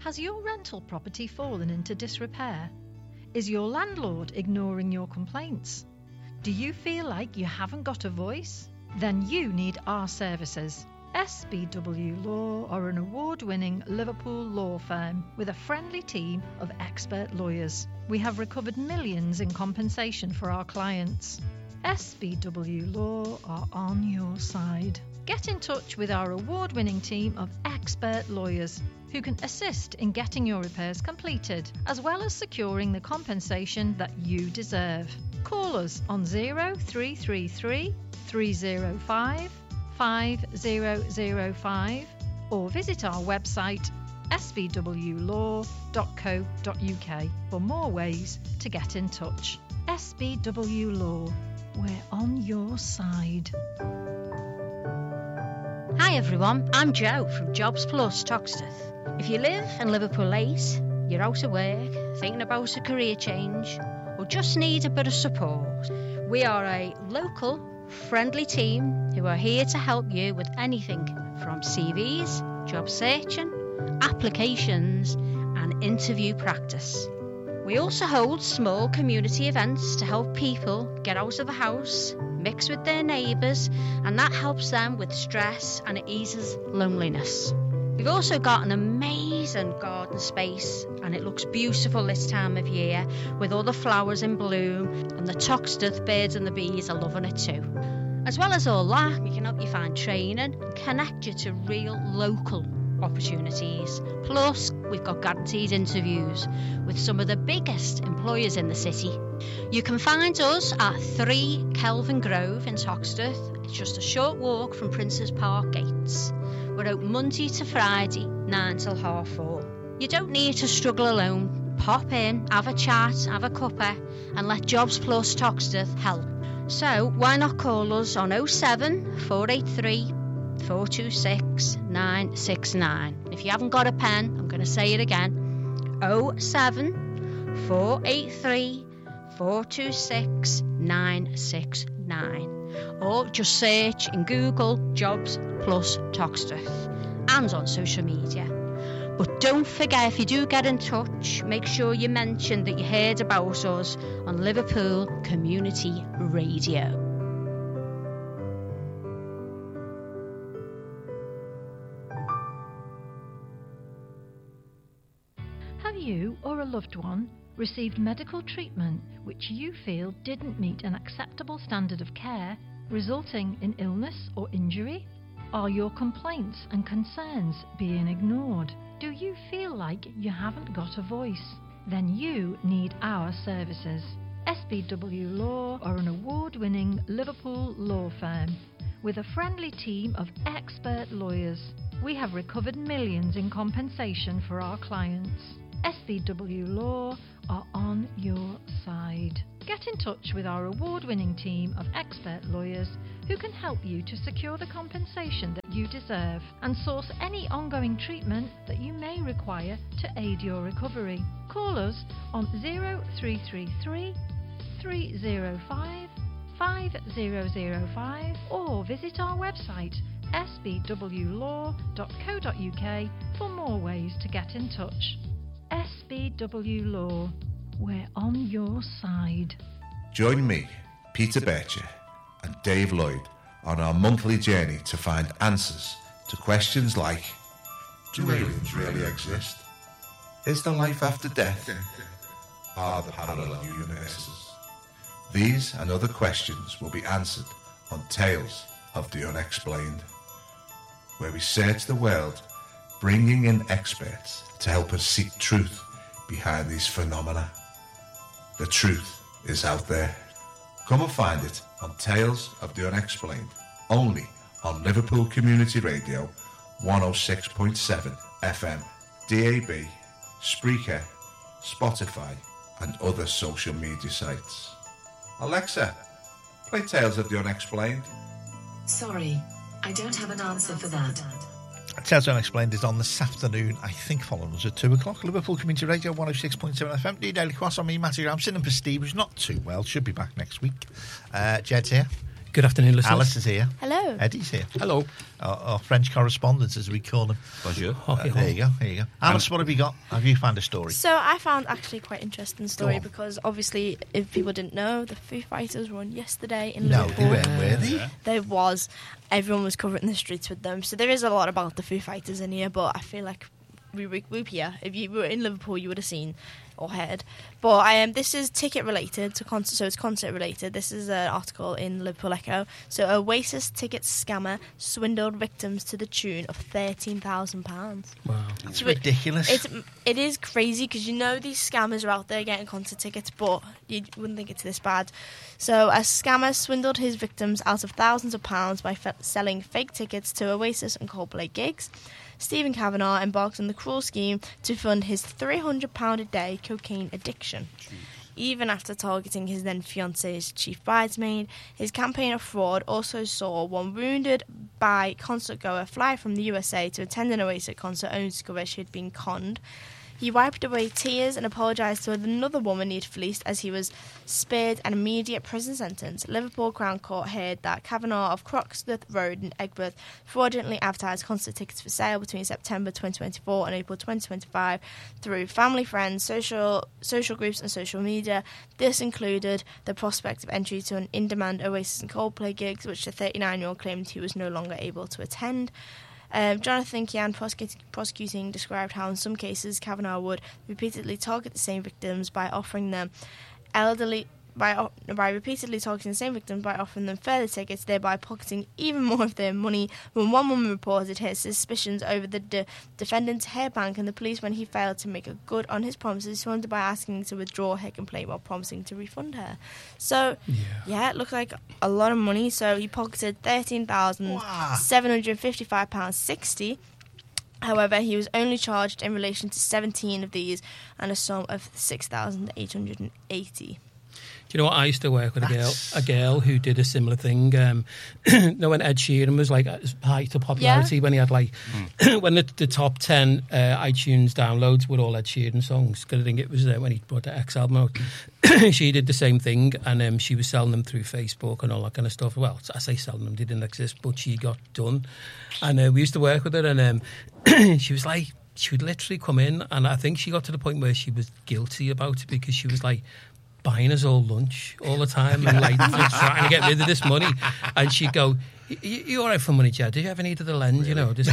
Has your rental property fallen into disrepair? Is your landlord ignoring your complaints? Do you feel like you haven't got a voice? Then you need our services. SBW Law are an award-winning Liverpool law firm with a friendly team of expert lawyers. We have recovered millions in compensation for our clients. SBW Law are on your side. Get in touch with our award-winning team of expert lawyers who can assist in getting your repairs completed, as well as securing the compensation that you deserve. Call us on 0333 305 5005 or visit our website sbwlaw.co.uk for more ways to get in touch. SBW Law, we're on your side. Hi everyone, I'm Jo from Jobs Plus Toxteth. If you live in Liverpool 8, you're out of work, thinking about a career change, or just need a bit of support, we are a local, friendly team who are here to help you with anything from CVs, job searching, applications, and interview practice. We also hold small community events to help people get out of the house, mix with their neighbours, and that helps them with stress and it eases loneliness. We've also got an amazing garden space and it looks beautiful this time of year with all the flowers in bloom, and the Toxteth birds and the bees are loving it too. As well as all that, we can help you find training and connect you to real local opportunities. Plus, we've got guaranteed interviews with some of the biggest employers in the city. You can find us at 3 Kelvin Grove in Toxteth. It's just a short walk from Princes Park gates. We're open Monday to Friday, 9 till 4:30. You don't need to struggle alone. Pop in, have a chat, have a cuppa, and let Jobs Plus Toxteth help. So why not call us on 07 483 426 969. If you haven't got a pen, I'm going to say it again. 07 483 426 969. Or just search in Google Jobs Plus Toxteth and on social media. But don't forget, if you do get in touch, make sure you mention that you heard about us on Liverpool Community Radio. Have you or a loved one received medical treatment which you feel didn't meet an acceptable standard of care, resulting in illness or injury? Are your complaints and concerns being ignored? Do you feel like you haven't got a voice? Then you need our services. SBW Law are an award-winning Liverpool law firm with a friendly team of expert lawyers. We have recovered millions in compensation for our clients. SBW Law are on your side. Get in touch with our award-winning team of expert lawyers who can help you to secure the compensation that you deserve and source any ongoing treatment that you may require to aid your recovery. Call us on 0333 305 5005 or visit our website sbwlaw.co.uk for more ways to get in touch. SBW Law, we're on your side. Join me, Peter Bircher, and Dave Lloyd on our monthly journey to find answers to questions like: do aliens really exist? Is there life after death? Are there parallel universes? These and other questions will be answered on Tales of the Unexplained, where we search the world, bringing in experts to help us seek truth behind these phenomena. The truth is out there. Come and find it on Tales of the Unexplained, only on Liverpool Community Radio 106.7 FM, DAB, Spreaker, Spotify and other social media sites. Alexa, play Tales of the Unexplained. Sorry, I don't have an answer for that. Tales Unexplained is on this afternoon, I think, following us at 2 o'clock. Liverpool Community Radio 106.7 FM. Daily Cross on me, Matty Ramsden, and for Steve, who's not too well, should be back next week. Jed's here. Good afternoon, listeners. Alice is here. Hello. Eddie's here. Hello. Our French correspondents, as we call them. Bonjour. There you go. Alice, what have you got? Have you found a story? So I found actually quite interesting story on. because obviously, if people didn't know, the Foo Fighters were on yesterday in No, Liverpool. were they? There was. Everyone was covering the streets with them. So there is a lot about the Foo Fighters in here, but I feel like we here. If you were in Liverpool, you would have seen or heard. But this is ticket related to concert, so it's concert related. This is an article in Liverpool Echo. So Oasis ticket scammer swindled victims to the tune of £13,000. Wow. It's ridiculous. It is crazy because these scammers are out there getting concert tickets, but you wouldn't think it's this bad. So a scammer swindled his victims out of thousands of pounds by selling fake tickets to Oasis and Coldplay gigs. Stephen Kavanagh embarked on the cruel scheme to fund his £300 a day cocaine addiction. Even after targeting his then fiance's chief bridesmaid, his campaign of fraud also saw one wounded by concert goer fly from the USA to attend an Oasis concert only to discover she had been conned. He wiped away tears and apologised to another woman he'd fleeced as he was spared an immediate prison sentence. Liverpool Crown Court heard that Kavanagh of Croxteth Road in Egbert fraudulently advertised concert tickets for sale between September 2024 and April 2025 through family, friends, social groups and social media. This included the prospect of entry to an in-demand Oasis and Coldplay gigs, which the 39-year-old claimed he was no longer able to attend. Jonathan Kian, prosecuting, described how in some cases Kavanagh would repeatedly target the same victims by offering them further tickets, thereby pocketing even more of their money. When one woman reported her suspicions over the defendant's hair bank, and the police, when he failed to make a good on his promises, responded by asking to withdraw her complaint while promising to refund her. So, yeah, it looked like a lot of money. So he pocketed £13,755.60. However, he was only charged in relation to 17 of these and a sum of £6,880. Do you know what? I used to work with a girl who did a similar thing. When Ed Sheeran was like at his height of popularity, when he had when the top 10 iTunes downloads were all Ed Sheeran songs. Because I think it was when he brought the X album out. She did the same thing, and she was selling them through Facebook and all that kind of stuff. Well, I say selling them, they didn't exist, but she got done. And we used to work with her, and she was like, she would literally come in, and I think she got to the point where she was guilty about it because she was like buying us all lunch all the time and trying to get rid of this money. And she'd go, you all right for money, Jed? Did you ever need the lens, Just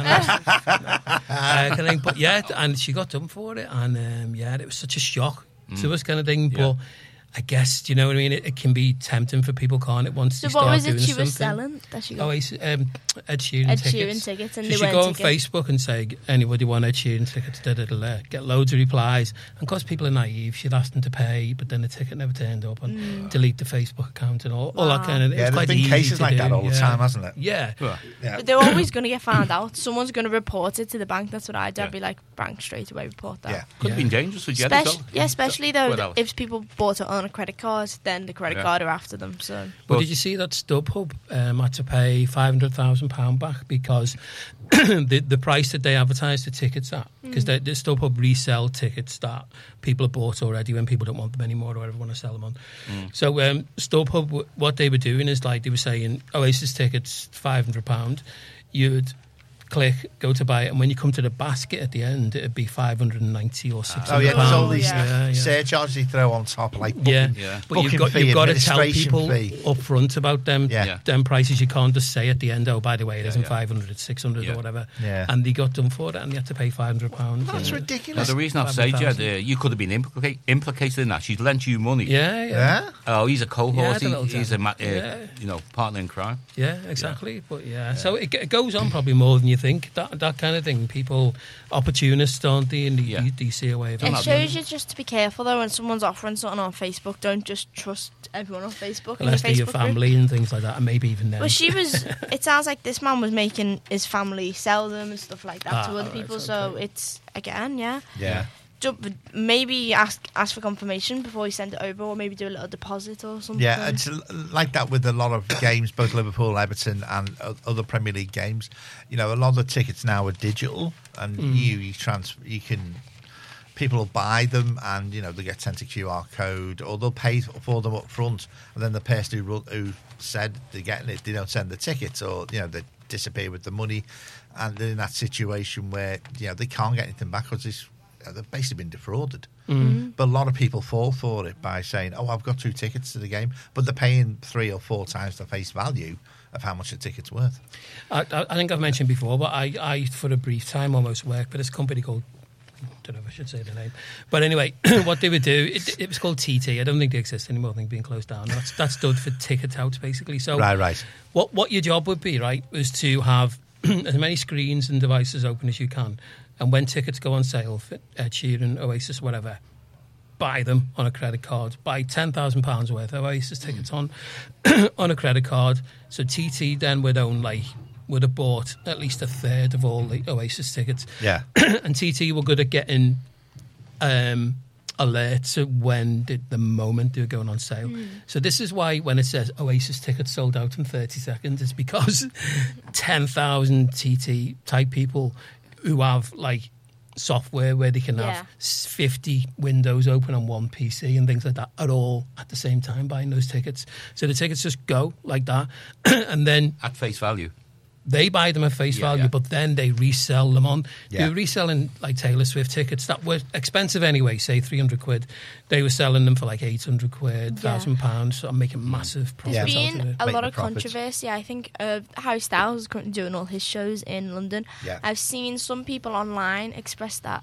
but yeah, and she got done for it, and it was such a shock to us kind of thing, but I guess, do you know what I mean? It can be tempting for people, can't it? Once so you start doing something. So what was it she was selling? That she got? Ed Sheeran tickets. And you should go on Facebook and say, anybody want Ed Sheeran tickets? Get loads of replies. And of course, people are naive. She'd ask them to pay, but then the ticket never turned up, and delete the Facebook account and all that kind of thing. Yeah, there's been cases like that all the time, hasn't it? Yeah. But they're always going to get found out. Someone's going to report it to the bank. That's what I'd do. I'd be like, bank straight away, report that. Yeah. Could have been dangerous for Jed as well. Yeah, especially though, if people bought it on a credit card, then the credit card are after them. So, but did you see that StubHub had to pay £500,000 back because the price that they advertised the tickets at, because the StubHub resell tickets that people have bought already when people don't want them anymore or whatever want to sell them on. So StubHub, what they were doing is they were saying Oasis tickets £500. You'd click, go to buy it, and when you come to the basket at the end, it'd be £590 or £600. Oh yeah, there's all these surcharges you throw on top, like booking, but you've got to tell people up front about them prices. You can't just say at the end, oh, by the way, it isn't 500, it's 600 or whatever. Yeah. And they got done for it, and they had to pay £500. That's ridiculous. Now, the reason I say, Jed, you could have been implicated in that. She'd lent you money. Yeah. Oh, he's a cohort. He's a partner in crime. Yeah, exactly. But so it goes on probably more than you think, that kind of thing. People, opportunists, don't they? And they see a way of it. It shows you just to be careful though when someone's offering something on Facebook. Don't just trust everyone on Facebook. Unless they're your family and things like that, and maybe even them. Well, it sounds like this man was making his family sell them and stuff like that to other people. So it's again, maybe ask for confirmation before you send it over, or maybe do a little deposit or something. Yeah, it's like that with a lot of games, both Liverpool, Everton and other Premier League games. A lot of the tickets now are digital, and you can people will buy them, and they get sent a QR code, or they'll pay for them up front, and then the person who said they're getting it, they don't send the tickets, or they disappear with the money, and they're in that situation where they can't get anything back because they've basically been defrauded. But a lot of people fall for it by saying, "Oh, I've got 2 tickets to the game," but they're paying 3 or 4 times the face value of how much a ticket's worth. I think I've mentioned before, but I for a brief time almost worked for this company called, I don't know if I should say the name, but anyway, what they would do, it was called TT. I don't think they exist anymore. I think being closed down. That stood for ticket out, basically. So right. What your job would be, right, was to have as many screens and devices open as you can, and when tickets go on sale for Ed Sheeran, Oasis, whatever, buy them on a credit card. Buy £10,000 worth of Oasis tickets on a credit card. So TT then would have bought at least a third of all the Oasis tickets. Yeah. And TT were good at getting alerts of when the moment they were going on sale. So this is why when it says Oasis tickets sold out in 30 seconds, it's because 10,000 TT type people who have software where they can have 50 windows open on one PC and things like that are all at the same time buying those tickets. So the tickets just go like that. And then At face value. they buy them at face value, but then they resell them on. Yeah. They were reselling Taylor Swift tickets that were expensive anyway, say £300. They were selling them for £800, £1,000, so I'm making massive profits There's out of been it. a Make lot the of profits. controversy. I think Harry Styles is currently doing all his shows in London. Yeah. I've seen some people online express that,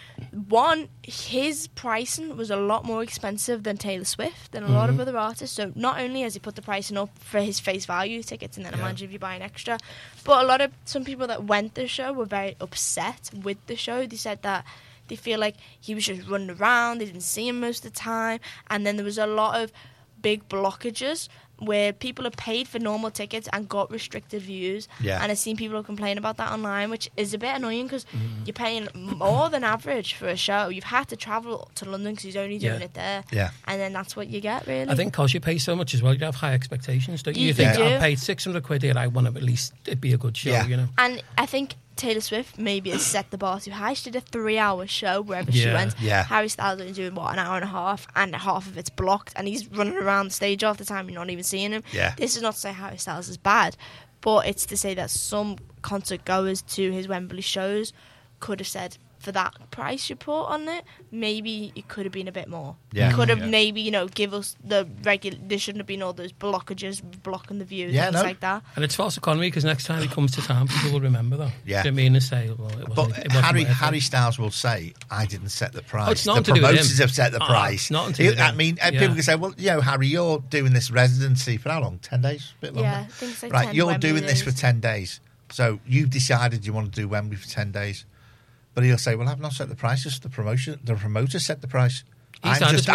one, his pricing was a lot more expensive than Taylor Swift and a lot of other artists. So not only has he put the pricing up for his face value tickets, and then imagine if you buy an extra, but some people that went to the show were very upset with the show. They said that they feel like he was just running around, they didn't see him most of the time, and then there was a lot of big blockages where people have paid for normal tickets and got restricted views. Yeah. And I've seen people complain about that online, which is a bit annoying because you're paying more than average for a show. You've had to travel to London because he's only doing it there. Yeah. And then that's what you get, really. I think because you pay so much as well, you have high expectations, don't you? You think, do. I paid £600 here, I want to at least it be a good show, Yeah. And I think Taylor Swift maybe has set the bar too high. She did a 3-hour show wherever she went. Yeah. Harry Styles is doing, an hour and a half, and half of it's blocked, and he's running around the stage half the time, you're not even seeing him. Yeah. This is not to say Harry Styles is bad, but it's to say that some concert goers to his Wembley shows could have said, for that price you put on it, maybe it could have been a bit more. Yeah. Could have maybe, give us the regular, there shouldn't have been all those blockages blocking the views and things like that. And it's false economy because next time he comes to town, people will remember that. Yeah. Do you know what I mean? And say, well, it wasn't, But it wasn't worth it. Harry Styles will say, I didn't set the price. it's nothing the to do with him. promoters have set the price. It's nothing to do with him. People can say, well, Harry, you're doing this residency for how long? 10 days? A bit longer? Yeah, I think it's like right, 10 you're Wembley doing this days. for 10 days. So you've decided you want to do Wembley for 10 days. But he'll say, well, I've not set the price, just the promoter set the price. I'm just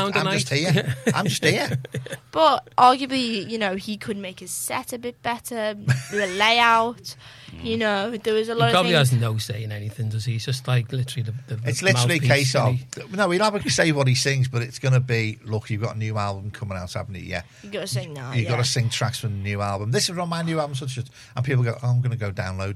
here. I'm just here. But arguably, he could make his set a bit better, the layout. There was a lot He probably of things. has no say in anything, does he? He's just literally the It's literally a mouthpiece, case of, isn't he? no, he'll have to say what he sings, but it's going to be, look, you've got a new album coming out, haven't you? Yeah. You got to sing now. You've got to sing tracks from the new album. This is on my new album, such and people go, oh, I'm going to go download